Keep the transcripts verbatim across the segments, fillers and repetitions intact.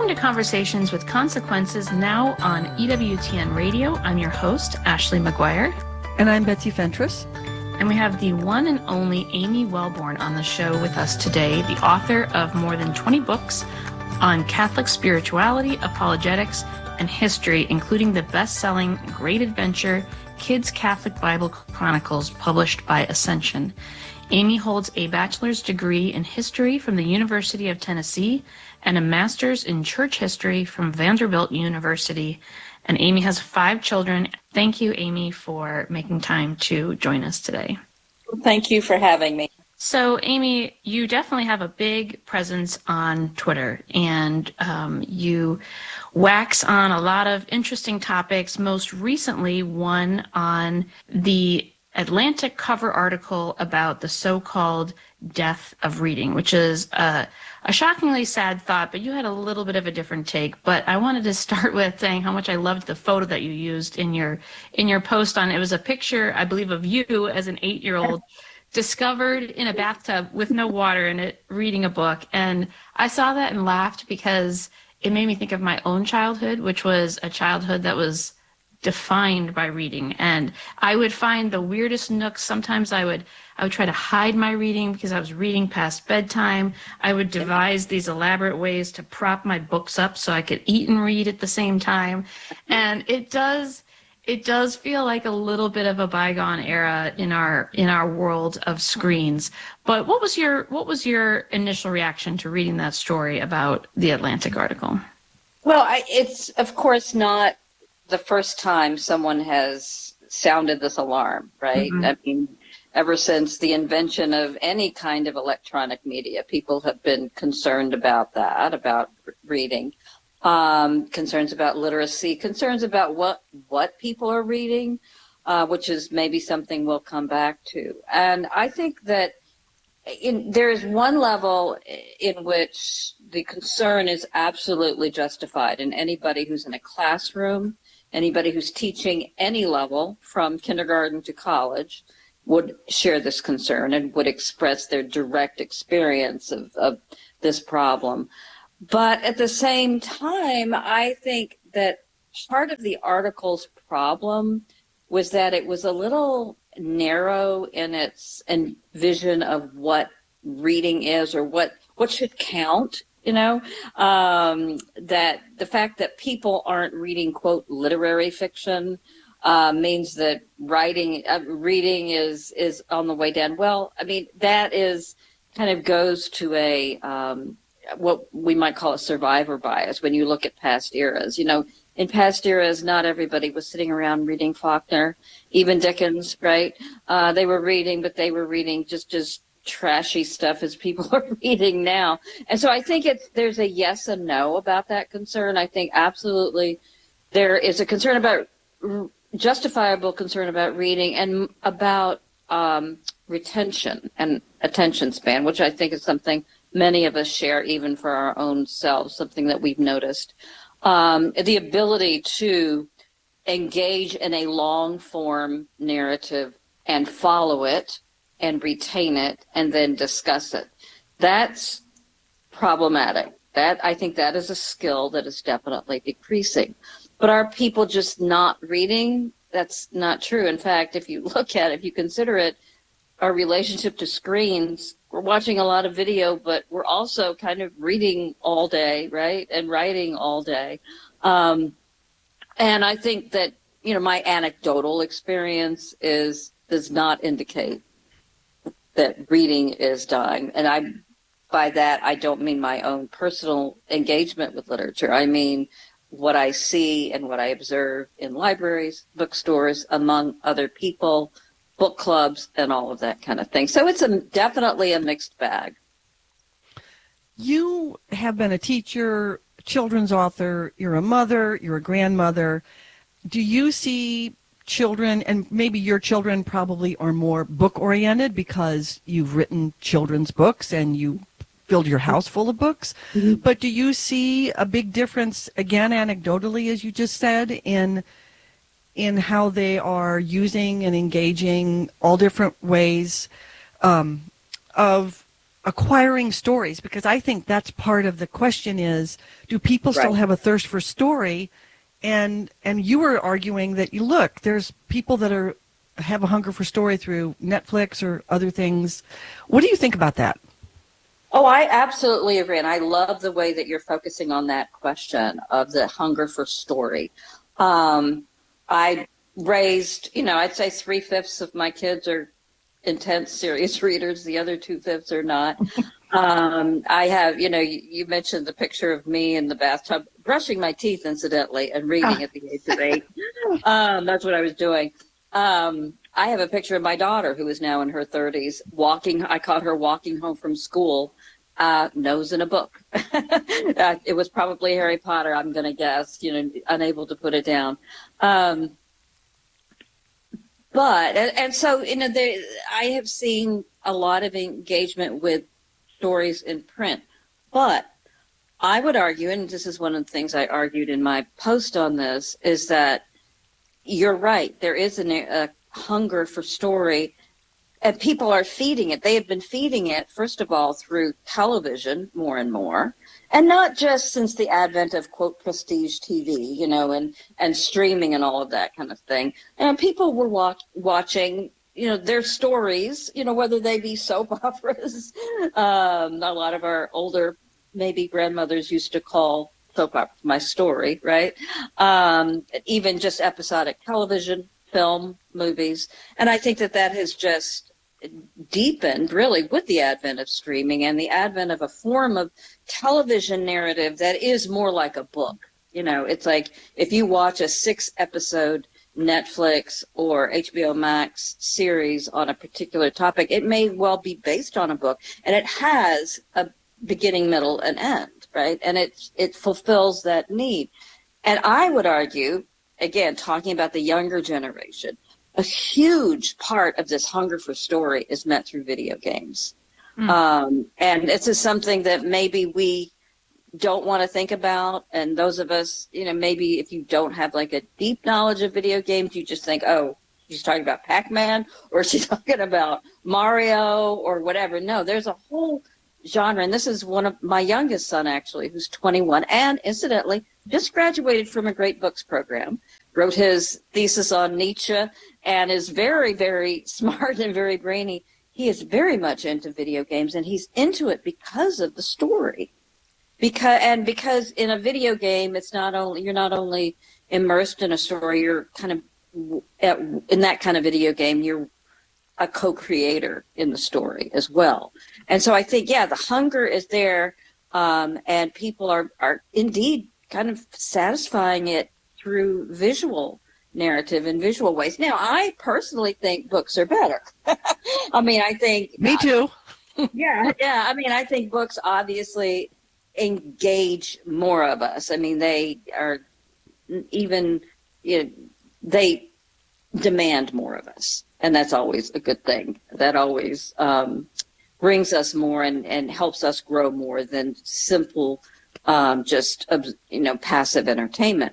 to Conversations with Consequences, now on E W T N Radio. I'm your host, Ashley McGuire. And I'm Betsy Fentress. And we have the one and only Amy Wellborn on the show with us today, the author of more than twenty books on Catholic spirituality, apologetics, and history, including the best-selling Great Adventure, Kids Catholic Bible Chronicles, published by Ascension. Amy holds a bachelor's degree in history from the University of Tennessee and a master's in church history from Vanderbilt University. And Amy has five children. Thank you, Amy, for making time to join us today. Thank you for having me. So, Amy, you definitely have a big presence on Twitter, and um, you wax on a lot of interesting topics, most recently one on the Atlantic cover article about the so-called death of reading, which is a, a shockingly sad thought, but you had a little bit of a different take. But I wanted to start with saying how much I loved the photo that you used in your in your post on. It was a picture, I believe, of you as an eight-year-old discovered in a bathtub with no water in it, reading a book. And I saw that and laughed because it made me think of my own childhood, which was a childhood that was defined by reading. And I would find the weirdest nooks. Sometimes I would I would try to hide my reading because I was reading past bedtime. I would devise these elaborate ways to prop my books up so I could eat and read at the same time. And it does it does feel like a little bit of a bygone era in our in our world of screens. But what was your what was your initial reaction to reading that story about the Atlantic article? Well, I, it's of course not the first time someone has sounded this alarm, right? Mm-hmm. I mean, ever since the invention of any kind of electronic media, people have been concerned about that, about reading, um, concerns about literacy, concerns about what, what people are reading, uh, which is maybe something we'll come back to. And I think that in, there is one level in which the concern is absolutely justified, and anybody who's in a classroom, anybody who's teaching any level from kindergarten to college would share this concern and would express their direct experience of, of this problem. But at the same time, I think that part of the article's problem was that it was a little narrow in its vision of what reading is or what, what should count. You know, um, that the fact that people aren't reading, quote, literary fiction uh, means that writing, uh, reading is, is on the way down. Well, I mean, that is kind of goes to a, um, what we might call a survivor bias when you look at past eras. You know, in past eras, not everybody was sitting around reading Faulkner, even Dickens, right? Uh, they were reading, but they were reading just as trashy stuff as people are reading now. And so I think it's there's a yes and no about that concern. I think absolutely there is a concern about justifiable concern about reading and about um, retention and attention span, which I think is something many of us share even for our own selves, something that we've noticed. Um, the ability to engage in a long form narrative and follow it and retain it, and then discuss it. That's problematic. That I think that is a skill that is definitely decreasing. But are people just not reading? That's not true. In fact, if you look at it, if you consider it, our relationship to screens, we're watching a lot of video, but we're also kind of reading all day, right? And writing all day. Um, and I think that, you know, my anecdotal experience is does not indicate that reading is dying. And I, by that, I don't mean my own personal engagement with literature. I mean what I see and what I observe in libraries, bookstores, among other people, book clubs, and all of that kind of thing. So it's a, definitely a mixed bag. You have been a teacher, children's author, you're a mother, you're a grandmother. Do you see children, and maybe your children probably are more book-oriented because you've written children's books and you filled your house full of books, mm-hmm. but do you see a big difference, again, anecdotally, as you just said, in in how they are using and engaging all different ways um, of acquiring stories? Because I think that's part of the question is, do people still Right. have a thirst for story? And and you were arguing that you look, there's people that are have a hunger for story through Netflix or other things. What do you think about that? Oh, I absolutely agree. And I love the way that you're focusing on that question of the hunger for story. Um, I raised, you know, I'd say three fifths of my kids are intense, serious readers. The other two fifths are not. Um, I have, you know, you, you mentioned the picture of me in the bathtub, brushing my teeth, incidentally, and reading at the age of eight. Um, that's what I was doing. Um, I have a picture of my daughter, who is now in her thirties, walking. I caught her walking home from school, uh, nose in a book. uh, it was probably Harry Potter, I'm going to guess, you know, unable to put it down. Um, but, and, and so, you know, there, I have seen a lot of engagement with stories in print. But I would argue, and this is one of the things I argued in my post on this, is that you're right. There is an, a hunger for story, and people are feeding it. They have been feeding it, first of all, through television more and more, and not just since the advent of, quote, prestige T V, you know, and, and streaming and all of that kind of thing. And people were watch, watching, you know, their stories, you know, whether they be soap operas. Um, a lot of our older, maybe grandmothers used to call soap opera my story, right? Um, even just episodic television, film, movies. And I think that that has just deepened really with the advent of streaming and the advent of a form of television narrative that is more like a book. You know, it's like if you watch a six episode Netflix or H B O Max series on a particular topic, it may well be based on a book, and it has a beginning, middle, and end, right? And it it fulfills that need. And I would argue, again, talking about the younger generation, a huge part of this hunger for story is met through video games. Mm. Um, and this is something that maybe we don't want to think about. And those of us, you know, maybe if you don't have like a deep knowledge of video games, you just think, oh, she's talking about Pac-Man, or she's talking about Mario or whatever. No, there's a whole genre. And this is one of my youngest son, actually, who's twenty-one, and incidentally, just graduated from a Great Books program, wrote his thesis on Nietzsche, and is very, very smart and very brainy. He is very much into video games, and he's into it because of the story. Because and because in a video game, it's not only you're not only immersed in a story, you're kind of at, in that kind of video game, you're a co-creator in the story as well. And so I think, yeah, the hunger is there, um, and people are are indeed kind of satisfying it through visual narrative in visual ways. Now, I personally think books are better. I mean, I think me too. yeah, yeah. I mean, I think books obviously engage more of us. I mean, they are even, you know, they demand more of us, and that's always a good thing. That always um, brings us more and, and helps us grow more than simple, um, just, you know, passive entertainment.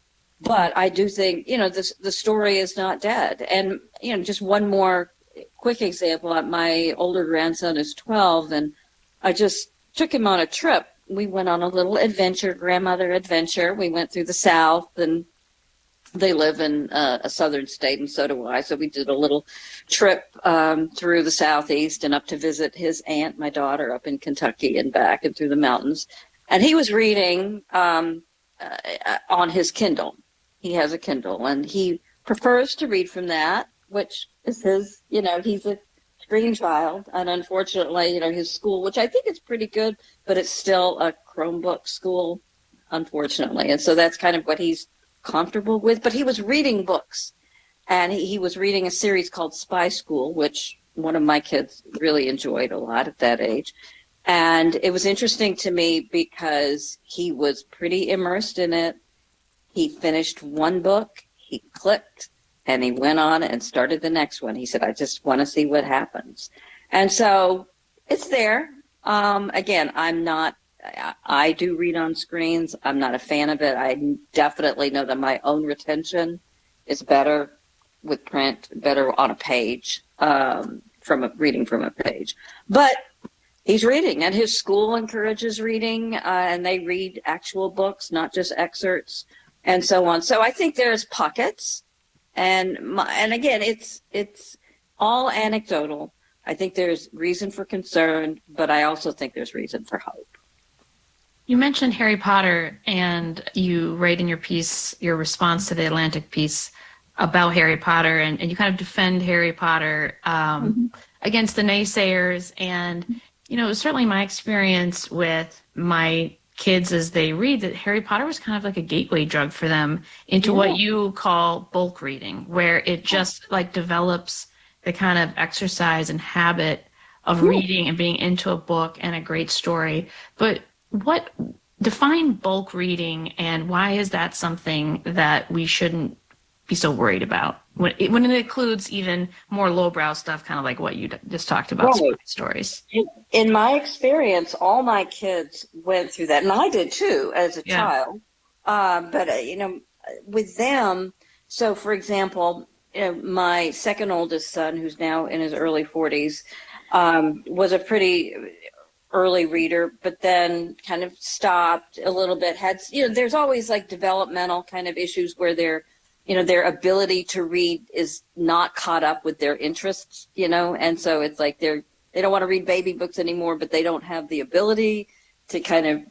But I do think, you know, this, the story is not dead. And, you know, just one more quick example. My older grandson is twelve, and I just took him on a trip. We went on a little adventure, grandmother adventure. We went through the South, and they live in uh, a southern state, and so do I. So we did a little trip um, through the Southeast and up to visit his aunt, my daughter, up in Kentucky and back and through the mountains. And he was reading um, uh, on his Kindle. He has a Kindle, and he prefers to read from that, which is his, you know, he's a screen child. And unfortunately, you know, his school, which I think is pretty good, but it's still a Chromebook school, unfortunately. And so that's kind of what he's comfortable with. But he was reading books, and he, he was reading a series called Spy School, which one of my kids really enjoyed a lot at that age. And it was interesting to me because he was pretty immersed in it. He finished one book, he clicked, and he went on and started the next one. He said, I just want to see what happens. And so it's there. Um, again, I'm not, I, I do read on screens. I'm not a fan of it. I definitely know that my own retention is better with print, better on a page, um, from a, reading from a page. But He's reading, and his school encourages reading, uh, and they read actual books, not just excerpts, and so on. So I think there's pockets, and my, and again, it's it's all anecdotal. I think there's reason for concern, but I also think there's reason for hope. You mentioned Harry Potter, and you write in your piece, your response to the Atlantic piece about Harry Potter, and, and you kind of defend Harry Potter um, mm-hmm. against the naysayers. And, you know, certainly my experience with my kids as they read that Harry Potter was kind of like a gateway drug for them into yeah. what you call bulk reading, where it just like develops the kind of exercise and habit of Ooh. reading and being into a book and a great story. But what define bulk reading, and why is that something that we shouldn't be so worried about when it, when it includes even more lowbrow stuff, kind of like what you just talked about, right. stories? In, in my experience, all my kids went through that, and I did too as a yeah. child. Uh, but uh, you know, with them, so for example, you know, my second oldest son, who's now in his early forties, um, was a pretty early reader, but then kind of stopped a little bit. Had, you know, there's always like developmental kind of issues where their, you know, their ability to read is not caught up with their interests, you know, and so it's like they're, they don't want to read baby books anymore, but they don't have the ability to kind of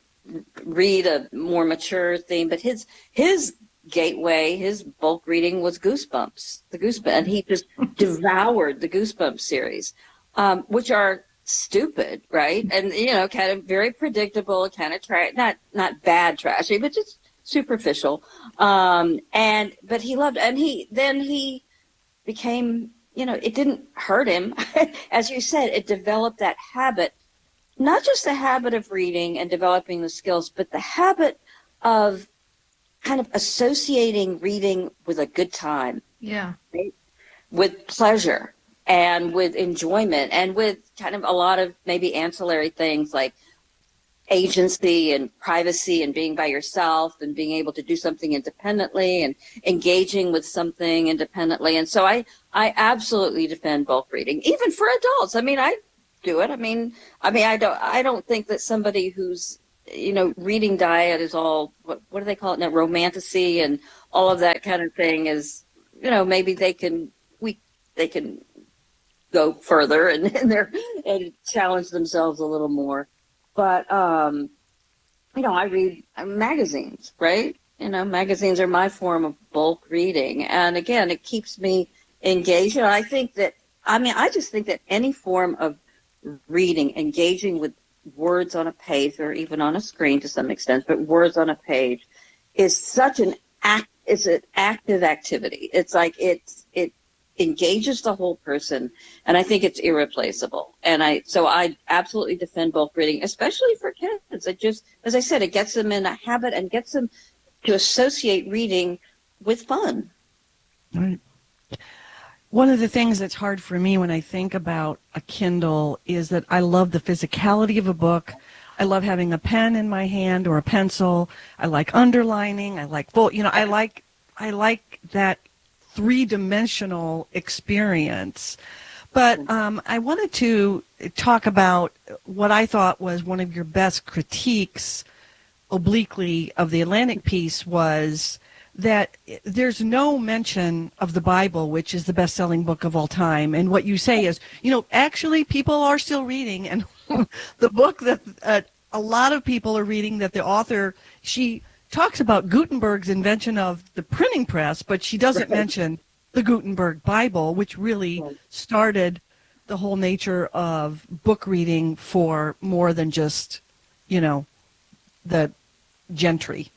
read a more mature theme. But his, his gateway, his bulk reading was Goosebumps, the Goosebumps, and he just devoured the Goosebumps series, um, which are stupid, right? And, you know, kind of very predictable, kind of trash, not, not bad trashy, but just superficial. Um, and, but he loved, and he, then he became, you know, it didn't hurt him. As you said, it developed that habit, not just the habit of reading and developing the skills, but the habit of kind of associating reading with a good time. Yeah. Right? With pleasure. And with enjoyment, and with kind of a lot of maybe ancillary things like agency and privacy and being by yourself and being able to do something independently and engaging with something independently. And so I, I absolutely defend bulk reading, even for adults. I mean, I do it. I mean, I mean, I don't, I don't think that somebody who's, you know, reading diet is all, what, what do they call it now? Romanticy and all of that kind of thing is, you know, maybe they can, we, they can go further and, and they're and challenge themselves a little more. But um, you know, I read magazines, right? You know, magazines are my form of bulk reading, and again, it keeps me engaged. And I think that I mean, I just think that any form of reading, engaging with words on a page or even on a screen to some extent, but words on a page, is such an act. It's an active activity. It's like it's it. engages the whole person, and I think it's irreplaceable. And I, so I absolutely defend bulk reading, especially for kids. It just, as I said, it gets them in a habit and gets them to associate reading with fun. Right. One of the things that's hard for me when I think about a Kindle is that I love the physicality of a book. I love having a pen in my hand or a pencil. I like underlining. I like full, you know, I like, I like that three-dimensional experience. But um, I wanted to talk about what I thought was one of your best critiques, obliquely, of the Atlantic piece, was that there's no mention of the Bible, which is the best-selling book of all time. And what you say is, you know, actually people are still reading, and the book that uh, a lot of people are reading, that the author, she talks about Gutenberg's invention of the printing press, but she doesn't right. mention the Gutenberg Bible, which really right. started the whole nature of book reading for more than just, you know, the gentry.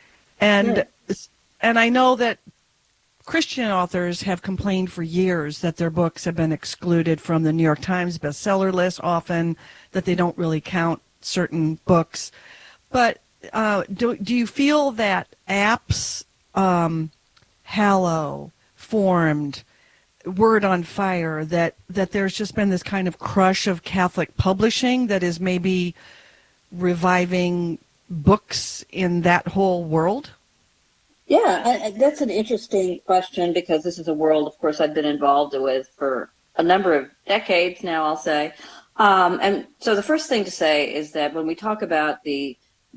And yeah. and I know that Christian authors have complained for years that their books have been excluded from the New York Times bestseller list often, that they don't really count certain books. But Uh, do do you feel that apps, um, Hallow, Formed, Word on Fire, that, that there's just been this kind of crush of Catholic publishing that is maybe reviving books in that whole world? Yeah, I, that's an interesting question, because this is a world, of course, I've been involved with for a number of decades now, I'll say. Um, and so the first thing to say is that when we talk about the,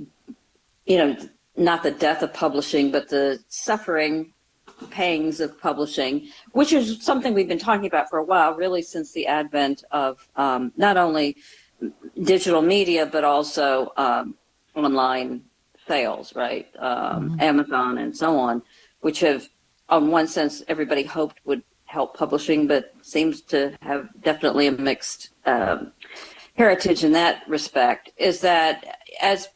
you know, not the death of publishing, but the suffering pangs of publishing, which is something we've been talking about for a while, really since the advent of um, not only digital media, but also um, online sales, right? Um, Mm-hmm. Amazon and so on, which have, on one sense, everybody hoped would help publishing, but seems to have definitely a mixed um, heritage in that respect, is that as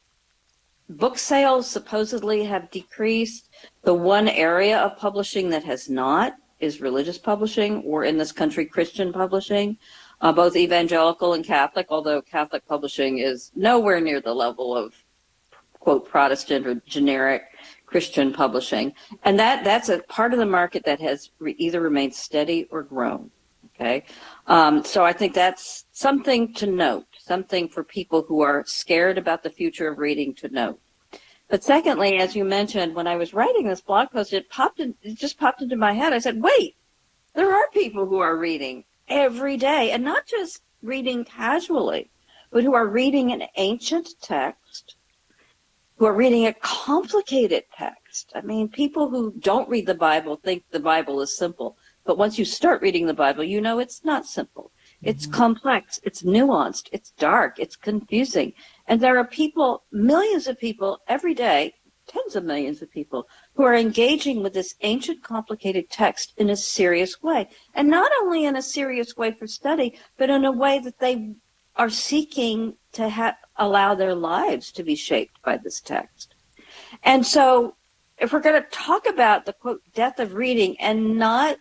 book sales supposedly have decreased, the one area of publishing that has not is religious publishing, or in this country, Christian publishing, uh, both evangelical and Catholic, although Catholic publishing is nowhere near the level of, quote, Protestant or generic Christian publishing. And that, that's a part of the market that has re- either remained steady or grown. Okay. Um, so I think that's something to note, something for people who are scared about the future of reading to note. But secondly, as you mentioned, when I was writing this blog post, it popped in, it just popped into my head. I said, wait, there are people who are reading every day, and not just reading casually, but who are reading an ancient text, who are reading a complicated text. I mean, people who don't read the Bible think the Bible is simple. But once you start reading the Bible, you know it's not simple. It's mm-hmm. complex. It's nuanced. It's dark. It's confusing. And there are people, millions of people every day, tens of millions of people, who are engaging with this ancient, complicated text in a serious way. And not only in a serious way for study, but in a way that they are seeking to ha- allow their lives to be shaped by this text. And so if we're going to talk about the, quote, death of reading and not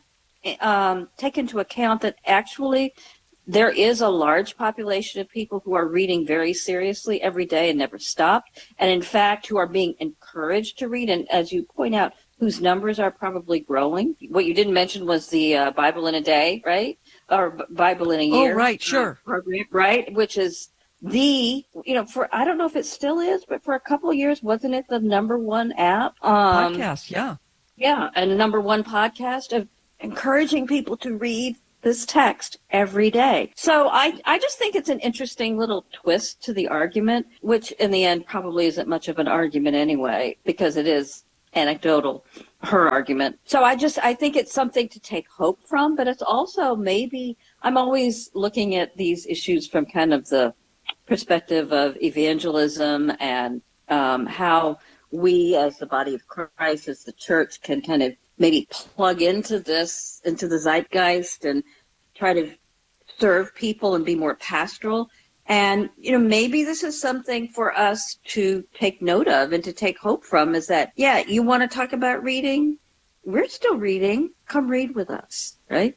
um, take into account that actually there is a large population of people who are reading very seriously every day and never stop, and in fact who are being encouraged to read, and as you point out, whose numbers are probably growing. What you didn't mention was the uh, Bible in a Day, right? Or B- Bible in a Year. Oh, right, sure. Program, right? Which is the, you know, for, I don't know if it still is, but for a couple of years, wasn't it the number one app? Um, Podcast, yeah. Yeah, and number one podcast of encouraging people to read this text every day. So I, I just think it's an interesting little twist to the argument, which in the end probably isn't much of an argument anyway, because it is anecdotal, her argument. So I just, I think it's something to take hope from, but it's also maybe, I'm always looking at these issues from kind of the perspective of evangelism and um, how we as the body of Christ, as the church, can kind of maybe plug into this, into the zeitgeist and try to serve people and be more pastoral. And, you know, maybe this is something for us to take note of and to take hope from, is that, yeah, you want to talk about reading? We're still reading. Come read with us, right?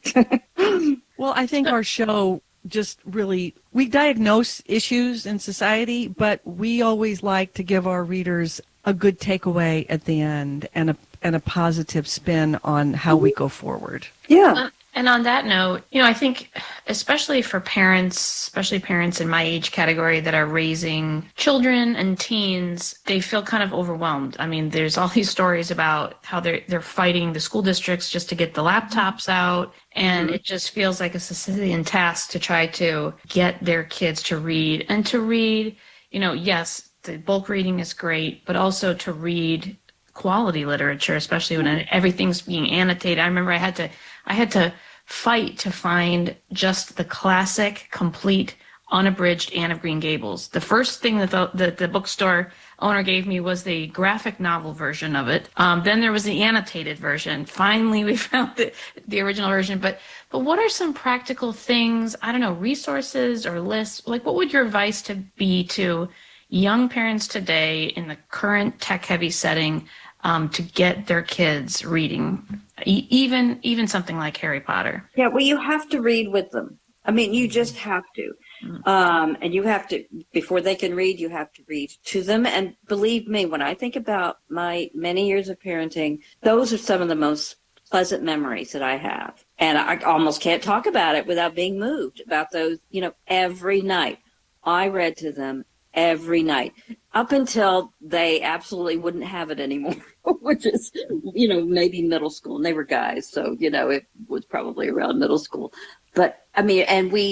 Well, I think our show just really, we diagnose issues in society, but we always like to give our readers a good takeaway at the end and a and a positive spin on how we go forward. Yeah. Uh, and on that note, you know, I think especially for parents, especially parents in my age category that are raising children and teens, they feel kind of overwhelmed. I mean, there's all these stories about how they're they're fighting the school districts just to get the laptops out, and mm-hmm. it just feels like a Sisyphean task to try to get their kids to read and to read, you know, yes, the bulk reading is great, but also to read quality literature, especially when everything's being annotated. I remember I had to I had to fight to find just the classic, complete, unabridged Anne of Green Gables. The first thing that the, the, the bookstore owner gave me was the graphic novel version of it. Um, then there was the annotated version. Finally, we found the, the original version. But but what are some practical things, I don't know, resources or lists? Like, what would your advice to be to young parents today in the current tech-heavy setting um, to get their kids reading, e- even even something like Harry Potter? Yeah, well, you have to read with them. I mean, you just have to. Um, and you have to, before they can read, you have to read to them. And believe me, when I think about my many years of parenting, those are some of the most pleasant memories that I have. And I almost can't talk about it without being moved about those, you know, every night. I read to them every night, up until they absolutely wouldn't have it anymore, which is, you know, maybe middle school. And they were guys, so, you know, it was probably around middle school. But, I mean, and we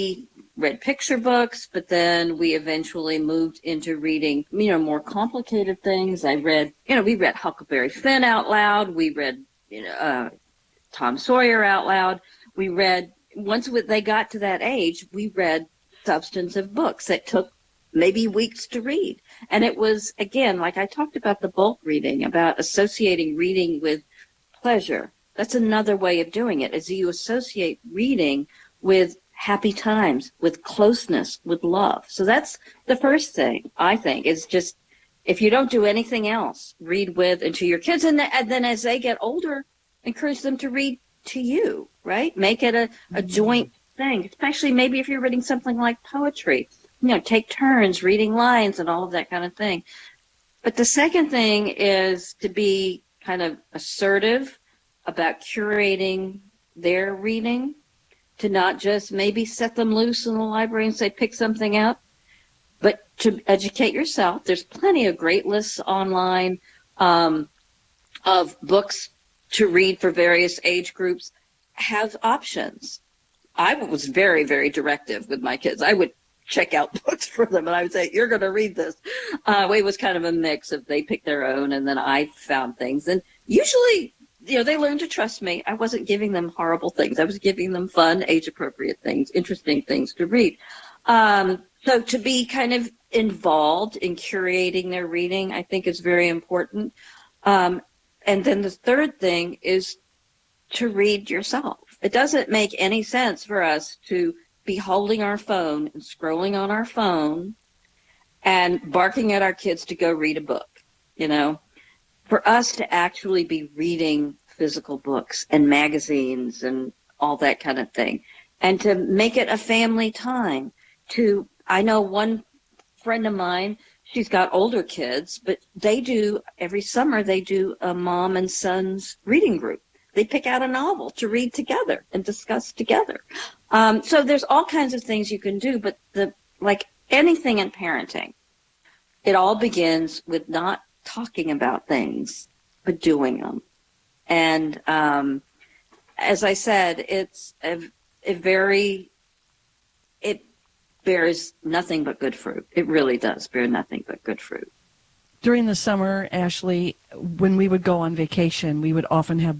read picture books, but then we eventually moved into reading, you know, more complicated things. I read, you know, we read Huckleberry Finn out loud. We read, you know, uh, Tom Sawyer out loud. We read, once they got to that age, we read substantive books that took maybe weeks to read. And it was, again, like I talked about the bulk reading, about associating reading with pleasure. That's another way of doing it, is you associate reading with happy times, with closeness, with love. So that's the first thing, I think, is just, if you don't do anything else, read with and to your kids. And then as they get older, encourage them to read to you, right? Make it a, a joint thing, especially maybe if you're reading something like poetry. You know, take turns reading lines and all of that kind of thing. But the second thing is to be kind of assertive about curating their reading, to not just maybe set them loose in the library and say, pick something up, but to educate yourself. There's plenty of great lists online um, of books to read for various age groups. Have options. I was very, very directive with my kids. I would check out books for them, and I would say, you're going to read this. Uh, it was kind of a mix of they picked their own, and then I found things. And usually, you know, they learned to trust me. I wasn't giving them horrible things. I was giving them fun, age-appropriate things, interesting things to read. Um, so to be kind of involved in curating their reading, I think is very important. Um, and then the third thing is to read yourself. It doesn't make any sense for us to be holding our phone and scrolling on our phone and barking at our kids to go read a book. You know, for us to actually be reading physical books and magazines and all that kind of thing, and to make it a family time. To, I know one friend of mine, she's got older kids, but they do, every summer they do a mom and son's reading group. They pick out a novel to read together and discuss together. Um, so there's all kinds of things you can do, but the like anything in parenting, it all begins with not talking about things, but doing them. And um, as I said, it's a, a very, it bears nothing but good fruit. It really does bear nothing but good fruit. During the summer, Ashley, when we would go on vacation, we would often have